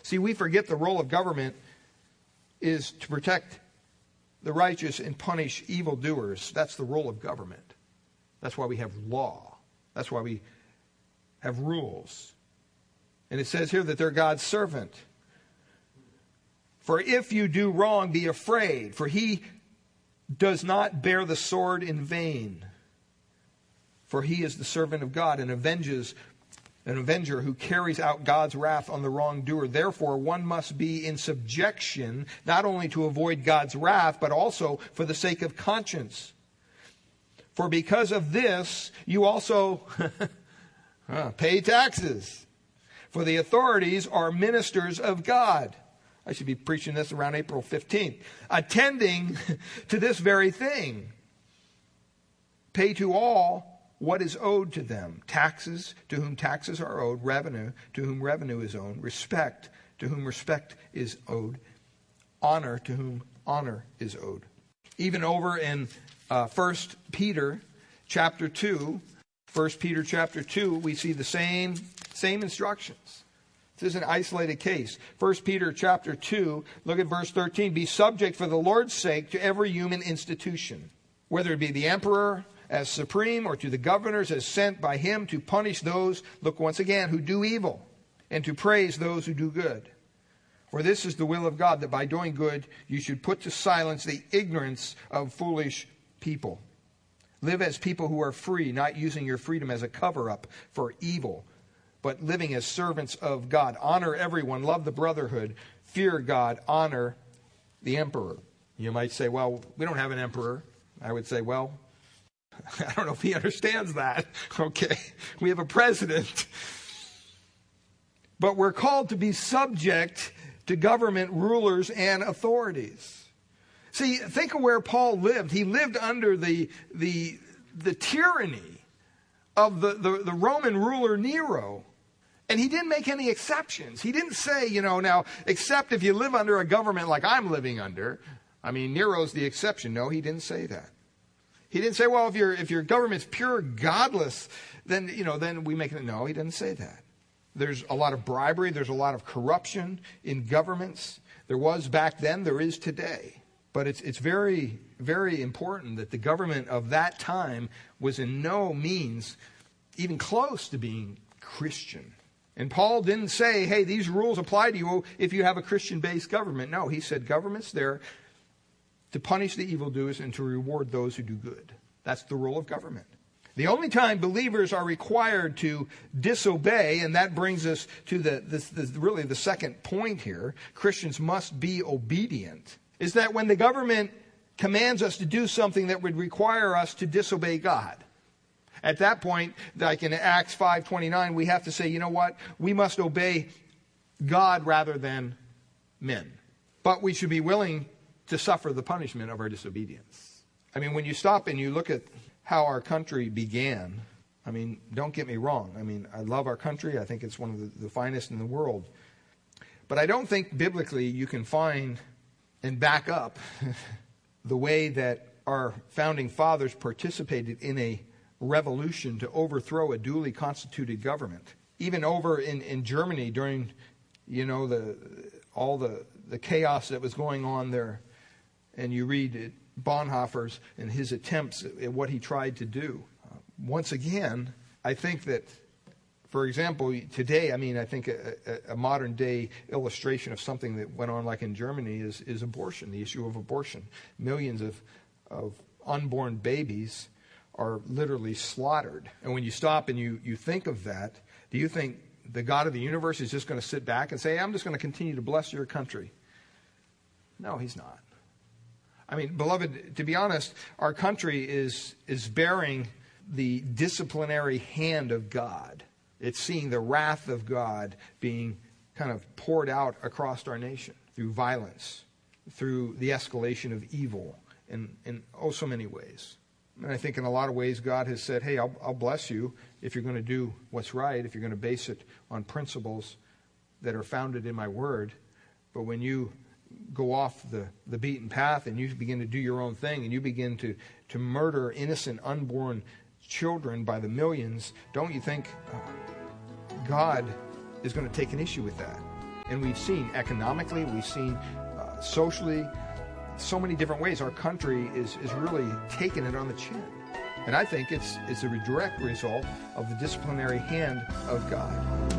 See, we forget the role of government is to protect the righteous and punish evildoers. That's the role of government. That's why we have law. That's why we have rules. And it says here that they're God's servant. For if you do wrong, be afraid, for he does not bear the sword in vain. For he is the servant of God and an avenger who carries out God's wrath on the wrongdoer. Therefore, one must be in subjection, not only to avoid God's wrath, but also for the sake of conscience. For because of this, you also pay taxes. For the authorities are ministers of God. I should be preaching this around April 15th. Attending to this very thing. Pay to all what is owed to them. Taxes, to whom taxes are owed. Revenue, to whom revenue is owed. Respect, to whom respect is owed. Honor, to whom honor is owed. Even over in 1 Peter chapter 2, 1 Peter chapter 2, we see the same instructions. This is an isolated case. 1 Peter chapter 2, look at verse 13. Be subject for the Lord's sake to every human institution, whether it be the emperor as supreme or to the governors as sent by him to punish those, look once again, who do evil, and to praise those who do good. For this is the will of God, that by doing good you should put to silence the ignorance of foolish people. Live as people who are free, not using your freedom as a cover-up for evil, but living as servants of God. Honor everyone, love the brotherhood, fear God, honor the emperor. You might say, well, we don't have an emperor. I would say, well, I don't know if he understands that. Okay, we have a president. But we're called to be subject to government rulers and authorities. See, think of where Paul lived. He lived under the tyranny of the Roman ruler Nero. And he didn't make any exceptions. He didn't say, now, except if you live under a government like I'm living under. I mean, Nero's the exception. No, he didn't say that. He didn't say, well, if your government's pure godless, then we make it. No, he didn't say that. There's a lot of bribery. There's a lot of corruption in governments. There was back then. There is today. But it's very, very important that the government of that time was in no means even close to being Christian. And Paul didn't say, hey, these rules apply to you if you have a Christian-based government. No, he said government's there to punish the evildoers and to reward those who do good. That's the role of government. The only time believers are required to disobey, and that brings us to really the second point here, Christians must be obedient, is that when the government commands us to do something that would require us to disobey God. At that point, like in Acts 5:29, we have to say, you know what? We must obey God rather than men. But we should be willing to suffer the punishment of our disobedience. I mean, when you stop and you look at how our country began, I mean, don't get me wrong. I mean, I love our country. I think it's one of the finest in the world. But I don't think biblically you can find and back up the way that our founding fathers participated in a revolution to overthrow a duly constituted government. Even over in Germany during, all the chaos that was going on there, and you read Bonhoeffer's and his attempts at what he tried to do. Once again, I think that, for example, today, I think a modern day illustration of something that went on like in Germany is abortion, the issue of abortion. Millions of unborn babies are literally slaughtered. And when you stop and you think of that, do you think the God of the universe is just going to sit back and say, I'm just going to continue to bless your country? No, he's not. I mean, beloved, to be honest, our country is bearing the disciplinary hand of God. It's seeing the wrath of God being kind of poured out across our nation through violence, through the escalation of evil in so many ways. And I think in a lot of ways God has said, hey, I'll bless you if you're going to do what's right, if you're going to base it on principles that are founded in my word. But when you go off the beaten path and you begin to do your own thing and you begin to murder innocent unborn children by the millions, don't you think God is going to take an issue with that? And we've seen economically, we've seen socially, so many different ways our country is really taking it on the chin. And I think it's a direct result of the disciplinary hand of God.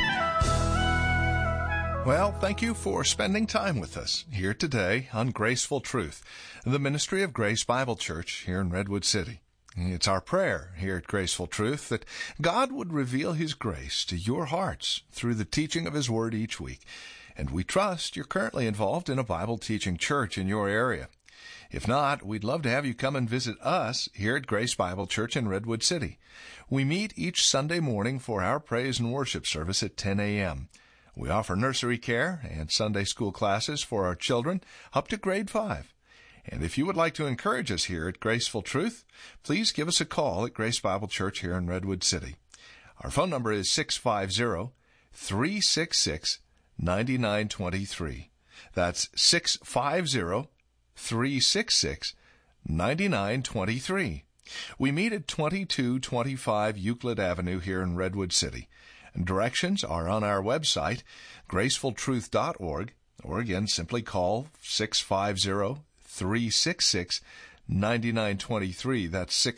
Well, thank you for spending time with us here today on Graceful Truth, the ministry of Grace Bible Church here in Redwood City. It's our prayer here at Graceful Truth that God would reveal His grace to your hearts through the teaching of His Word each week. And we trust you're currently involved in a Bible teaching church in your area. If not, we'd love to have you come and visit us here at Grace Bible Church in Redwood City. We meet each Sunday morning for our praise and worship service at 10 a.m. We offer nursery care and Sunday school classes for our children up to grade 5. And if you would like to encourage us here at Graceful Truth, please give us a call at Grace Bible Church here in Redwood City. Our phone number is 650-366-9923. That's 650-366-9923. We meet at 2225 Euclid Avenue here in Redwood City. Directions are on our website, gracefultruth.org, or again, simply call 650-366-9923. That's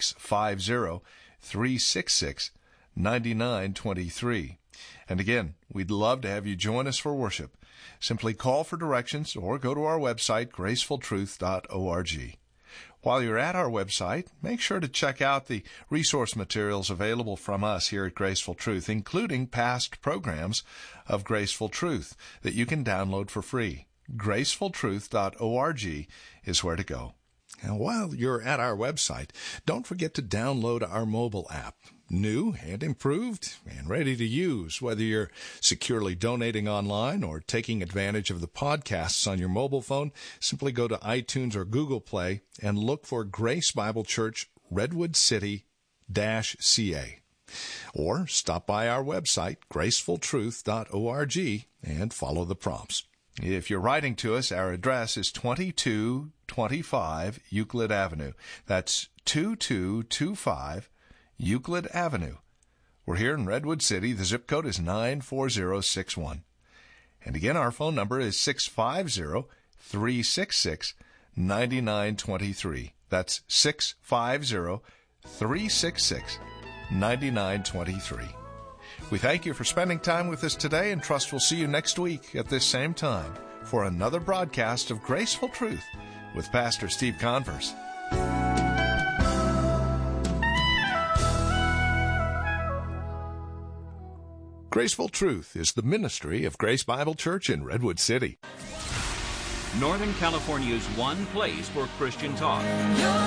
650-366-9923. And again, we'd love to have you join us for worship. Simply call for directions or go to our website, gracefultruth.org. While you're at our website, make sure to check out the resource materials available from us here at Graceful Truth, including past programs of Graceful Truth that you can download for free. gracefultruth.org is where to go. And while you're at our website, don't forget to download our mobile app. New and improved and ready to use, whether you're securely donating online or taking advantage of the podcasts on your mobile phone. Simply go to iTunes or Google Play and look for Grace Bible Church Redwood City-CA. Or stop by our website, gracefultruth.org, and follow the prompts. If you're writing to us, our address is 2225 Euclid Avenue. That's 2225 Euclid Avenue. We're here in Redwood City. The zip code is 94061. And again, our phone number is 650-366-9923. That's 650-366-9923. We thank you for spending time with us today and trust we'll see you next week at this same time for another broadcast of Graceful Truth with Pastor Steve Converse. Graceful Truth is the ministry of Grace Bible Church in Redwood City. Northern California's one place for Christian talk.